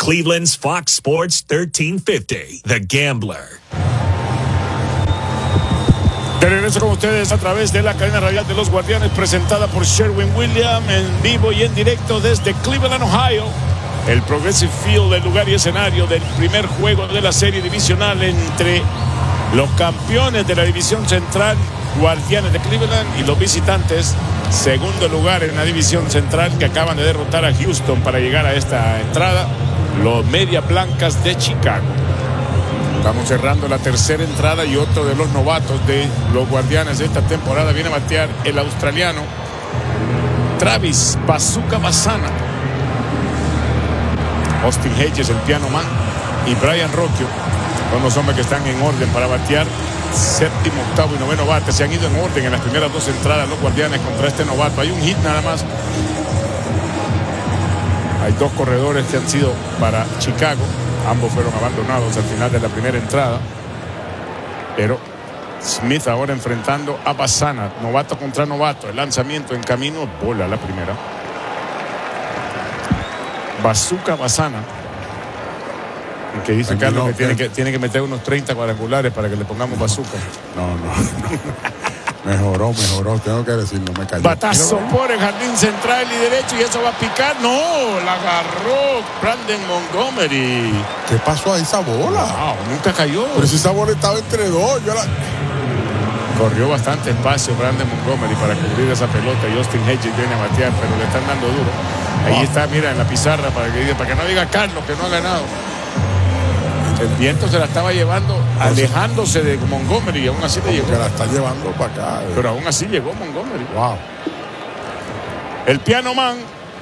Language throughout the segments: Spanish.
Cleveland's Fox Sports 1350, The Gambler. De regreso con ustedes a través de la cadena radial de los Guardianes, presentada por Sherwin-Williams, en vivo y en directo desde Cleveland, Ohio. El Progressive Field, el lugar y escenario del primer juego de la serie divisional entre los campeones de la división central, Guardianes de Cleveland, y los visitantes, segundo lugar en la división central, que acaban de derrotar a Houston para llegar a esta entrada, los Medias Blancas de Chicago. Estamos cerrando la tercera entrada y otro de los novatos de los Guardianes de esta temporada viene a batear el australiano Travis Bazooka Bassana. Austin Hedges, el piano man, y Brian Rocchio son los hombres que están en orden para batear. Séptimo, octavo y noveno bate se han ido en orden en las primeras dos entradas los Guardianes contra este novato. Hay un hit nada más. Hay dos corredores que han sido para Chicago. Ambos fueron abandonados al final de la primera entrada. Pero Smith ahora enfrentando a Bassana, novato contra novato. El lanzamiento en camino, bola la primera. Bazooka Bassana, que dice aquí Carlos que tiene que meter unos 30 cuadrangulares para que le pongamos bazooka. No. Mejoró, tengo que decirlo, me cayó. Batazo por el jardín central y derecho, y eso va a picar. No, la agarró Brandon Montgomery. ¿Qué pasó a esa bola? No, nunca cayó. Pero si esa bola estaba entre dos, Corrió bastante espacio Brandon Montgomery para cubrir esa pelota, y Austin Hedges viene a batear, pero le están dando duro. Ahí está, mira, en la pizarra, para que no diga Carlos que no ha ganado. El viento se la estaba llevando, alejándose de Montgomery, y aún así le llegó. Que la está llevando para acá. Pero aún así llegó Montgomery. Wow. El piano man.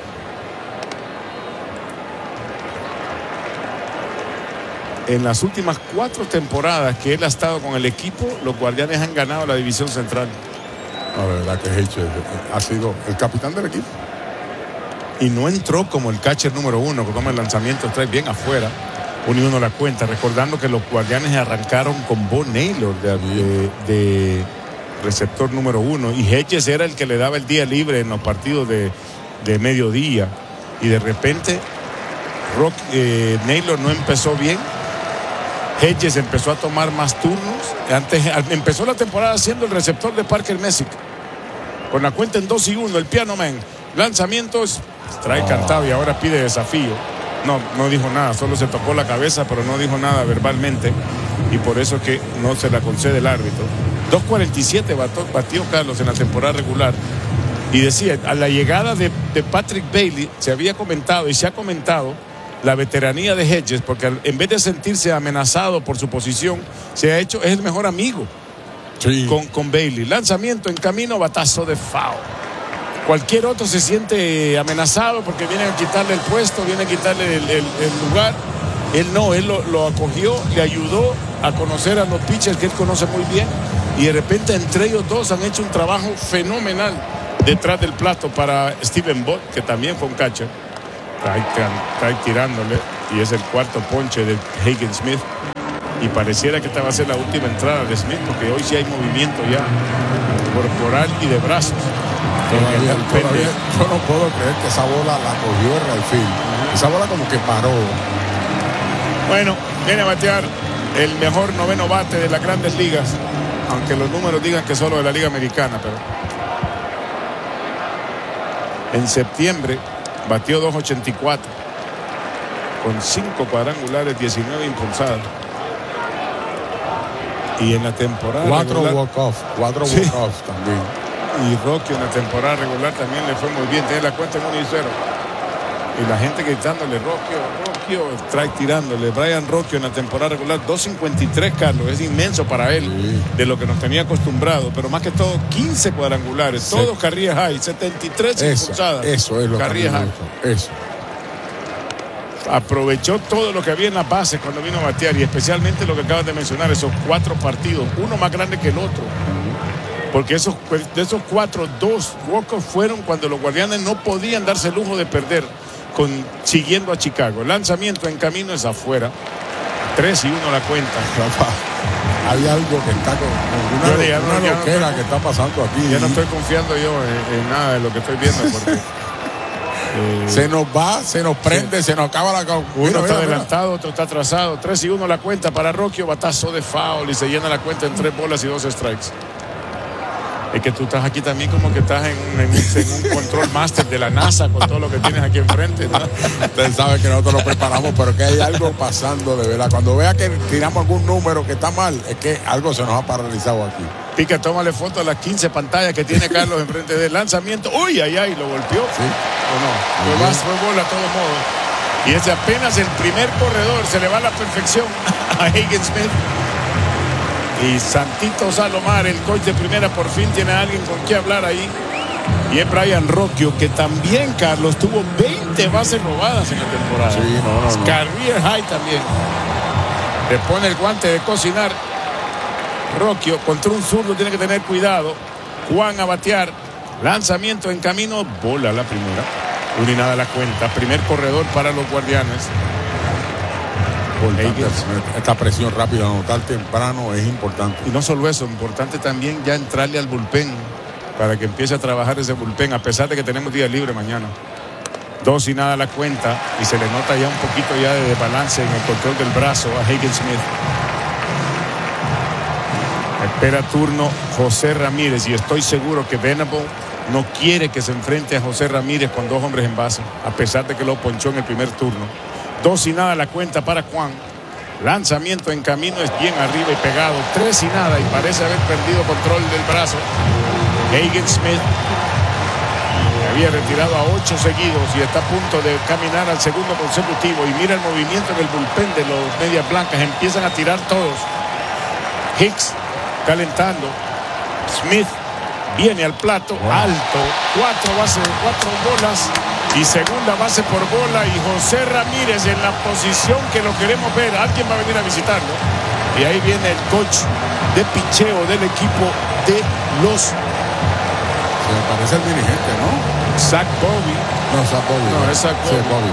En las últimas 4 temporadas que él ha estado con el equipo, los Guardianes han ganado la división central. La verdad que Hedges ha sido el capitán del equipo. Y no entró como el catcher número 1, que toma el lanzamiento, trae bien afuera. Uno la cuenta, recordando que los Guardianes arrancaron con Bo Naylor de receptor número 1, y Hedges era el que le daba el día libre en los partidos de mediodía, y de repente Naylor no empezó bien. Hedges empezó a tomar más turnos. Empezó la temporada siendo el receptor de Parker Messick, con la cuenta en 2-1. El piano man, lanzamientos, trae cantado y ahora pide desafío. No dijo nada, solo se tocó la cabeza, pero no dijo nada verbalmente, y por eso que no se la concede el árbitro. 2.47 batió Carlos en la temporada regular, y decía, a la llegada de Patrick Bailey se había comentado y se ha comentado la veteranía de Hedges, porque en vez de sentirse amenazado por su posición, es el mejor amigo con Bailey. Lanzamiento en camino, batazo de foul. Cualquier otro se siente amenazado porque vienen a quitarle el puesto, vienen a quitarle el lugar. Él no, él lo acogió, le ayudó a conocer a los pitchers que él conoce muy bien, y de repente entre ellos dos han hecho un trabajo fenomenal detrás del plato para Steven Bott, que también fue un catcher. Está tirándole, y es el cuarto ponche de Hagen Smith, y pareciera que esta va a ser la última entrada de Smith, porque hoy sí hay movimiento ya corporal y de brazos. Todavía, yo no puedo creer que esa bola la cogió en el field. Esa bola como que paró. Bueno, viene a batear el mejor noveno bate de las Grandes Ligas, aunque los números digan que solo de la Liga Americana, pero en septiembre batió 2.84 con 5 cuadrangulares, 19 impulsadas, y en la temporada 4 walk-offs también. Y Rocky en la temporada regular también le fue muy bien, tiene la cuenta en 1-0, y la gente gritándole Rocchio, strike tirándole. Brian Rocchio en la temporada regular 2.53, Carlos, es inmenso para él, de lo que nos tenía acostumbrado, pero más que todo 15 cuadrangulares, todos career high, 73 impulsadas. Eso es lo career high. Eso. Aprovechó todo lo que había en la base cuando vino a batear, y especialmente lo que acabas de mencionar, esos 4 partidos, uno más grande que el otro. Porque de esos 4, 2 walk-offs fueron cuando los Guardianes no podían darse el lujo de perder, siguiendo a Chicago. El lanzamiento en camino es afuera. 3-1 la cuenta. Hay algo que está con una loquera que está pasando aquí. Ya no estoy confiando yo en nada de lo que estoy viendo, porque Se nos va, se nos prende, se nos acaba la... Uno está adelantado, otro está atrasado. 3-1 la cuenta para Rocchio. Batazo de foul y se llena la cuenta en 3 bolas y 2 strikes. Es que tú estás aquí también como que estás en un control master de la NASA con todo lo que tienes aquí enfrente, ¿no? Usted sabe que nosotros lo preparamos, pero que hay algo pasando de verdad. Cuando vea que tiramos algún número que está mal, es que algo se nos ha paralizado aquí. Pica, tómale foto a las 15 pantallas que tiene Carlos enfrente del lanzamiento. ¡Uy, ay, ay! ¿Lo golpeó? Sí. ¿O no? Fue bola a todos modos. Y ese apenas el primer corredor. Se le va a la perfección a Hagen Smith. Y Santito Salomar, el coach de primera, por fin tiene a alguien con quien hablar ahí. Y es Brian Rocchio, que también, Carlos, tuvo 20 bases robadas en la temporada. Sí, no. Career high también. Le pone el guante de cocinar. Rocchio contra un zurdo tiene que tener cuidado. Juan a batear. Lanzamiento en camino. Bola la primera. 1-0 la cuenta. Primer corredor para los Guardianes. Esta presión rápida, anotar temprano es importante. Y no solo eso, importante también ya entrarle al bullpen para que empiece a trabajar ese bullpen, a pesar de que tenemos día libre mañana. 2-0 la cuenta y se le nota ya un poquito ya de balance en el control del brazo a Hagen Smith. Espera turno José Ramírez y estoy seguro que Venable no quiere que se enfrente a José Ramírez con 2 hombres en base, a pesar de que lo ponchó en el primer turno. 2-0 la cuenta para Juan. Lanzamiento en camino, es bien arriba y pegado. 3-0 y parece haber perdido control del brazo. Hagen Smith había retirado a 8 seguidos y está a punto de caminar al segundo consecutivo. Y mira el movimiento en el bullpen de los medias blancas. Empiezan a tirar todos. Hicks calentando. Smith viene al plato, alto. 4 bolas. Y segunda base por bola y José Ramírez en la posición que lo queremos ver. Alguien va a venir a visitarlo. Y ahí viene el coach de picheo del equipo de los... Se me parece el dirigente, ¿no? Zach Bobby. No, Zach Bobby. No, es Zach Bobby. Sí, Bobby.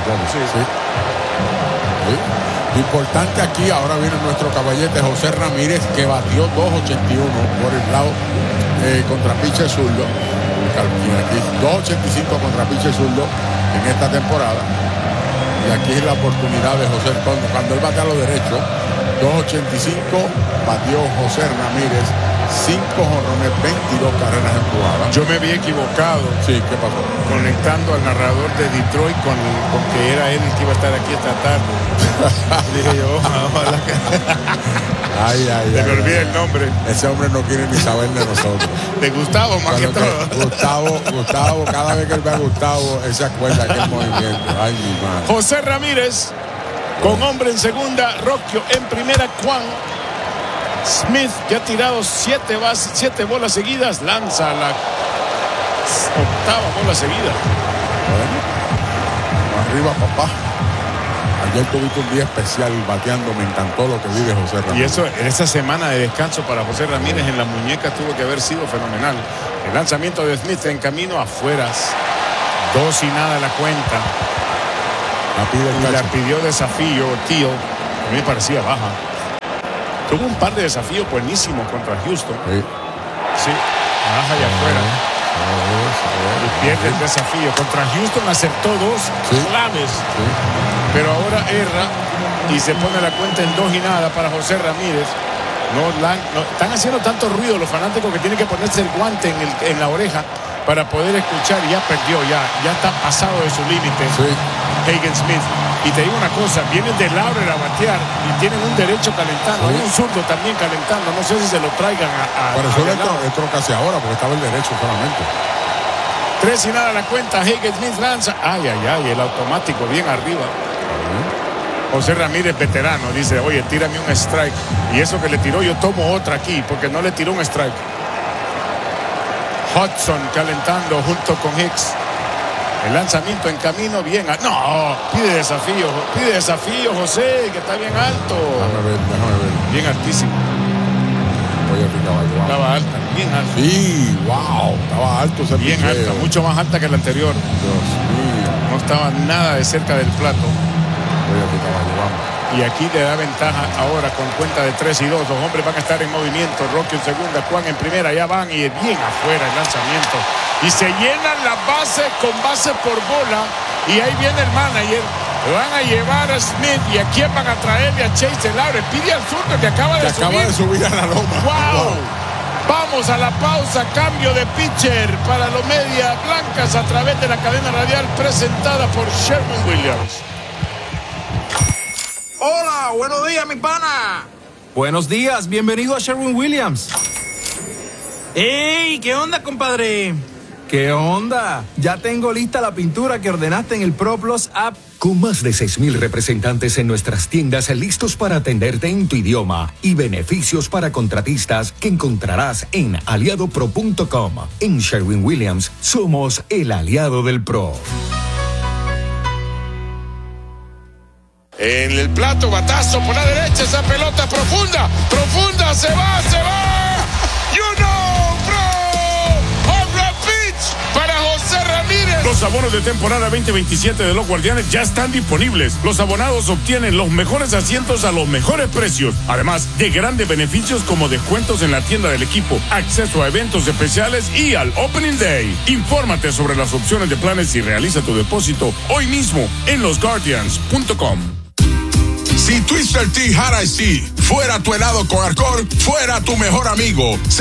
Sí. Importante aquí, ahora viene nuestro caballete José Ramírez, que batió 2.81 por el lado contra pitcher zurdo. Aquí 2.85 contra pitcher zurdo en esta temporada. Y aquí es la oportunidad de José cuando él bate a lo derecho. 2.85 batió José Ramírez, 5 jonrones, 22 carreras empujadas. Yo me había equivocado. Sí, ¿qué pasó? Conectando al narrador de Detroit con que era él el que iba a estar aquí esta tarde. Dije yo, ojalá que... Me olvidé el nombre. Ese hombre no quiere ni saber de nosotros. De Gustavo, más que todo. Gustavo, cada vez que él ve a Gustavo, él se acuerda de aquel movimiento. Ay, mi madre. José Ramírez, con hombre en segunda, Rocchio en primera, Juan. Smith, que ha tirado 7 bolas seguidas, lanza la 8ª bola seguida. Bueno, arriba, papá. Ayer tuviste un día especial bateando, me encantó lo que vive José Ramírez. Y eso, en esa semana de descanso para José Ramírez en la muñeca tuvo que haber sido fenomenal. El lanzamiento de Smith en camino afueras. 2-0 la cuenta. La pidió desafío, tío. A mí me parecía baja. Tuvo un par de desafíos buenísimos contra Houston. Sí, baja y afuera. Y pierde el desafío. Contra Houston aceptó 2 claves. Pero ahora erra y se pone la cuenta en 2-0 para José Ramírez. Están haciendo tanto ruido los fanáticos que tienen que ponerse el guante en la oreja para poder escuchar. Ya perdió, ya está pasado de su límite. Hagen Smith. Y te digo una cosa, vienen de Laurel a batear y tienen un derecho calentando. Hay un zurdo también calentando. No sé si se lo traigan a Pero eso entró casi ahora porque estaba el derecho solamente. 3-0 la cuenta. Hagen Smith lanza. Ay, el automático bien arriba. José Ramírez, veterano, dice, oye, tírame un strike. Y eso que le tiró, yo tomo otra aquí, porque no le tiró un strike. Hudson calentando junto con Hicks. El lanzamiento en camino, bien. No, pide desafío, José, que está bien alto. Déjame ver. Bien altísimo. Estaba alta, bien alta. Sí, wow, estaba alto ese bien picheo. Alta, mucho más alta que la anterior. Dios mío. No estaba nada de cerca del plato. Vamos. Y aquí le da ventaja ahora con cuenta de 3-2. Los hombres van a estar en movimiento. Rocchio en segunda, Juan en primera. Ya van y bien afuera el lanzamiento. Y se llenan las bases con base por bola Y ahí viene el manager. Le van a llevar a Smith. ¿Y a quién van a traerle? A Chase Laure. Pide al zurdo que acaba de subir a la loma. ¡Wow! Vamos a la pausa. Cambio de pitcher para los Medias Blancas a través de la cadena radial presentada por Sherwin-Williams. Hola, buenos días, mi pana. Buenos días, bienvenido a Sherwin-Williams. ¡Ey! ¿Qué onda, compadre? ¿Qué onda? Ya tengo lista la pintura que ordenaste en el ProPlus app. Con más de 6,000 representantes en nuestras tiendas listos para atenderte en tu idioma y beneficios para contratistas que encontrarás en aliadopro.com. En Sherwin-Williams somos el aliado del pro. En el plato, batazo por la derecha, esa pelota profunda, se va. You know, bro. Home run pitch para José Ramírez. Los abonos de temporada 2027 de los Guardianes ya están disponibles. Los abonados obtienen los mejores asientos a los mejores precios, además de grandes beneficios como descuentos en la tienda del equipo, acceso a eventos especiales y al Opening Day. Infórmate sobre las opciones de planes y realiza tu depósito hoy mismo en losguardians.com. Si Twister Tea Hard Iced Tea fuera tu helado con alcohol, fuera tu mejor amigo.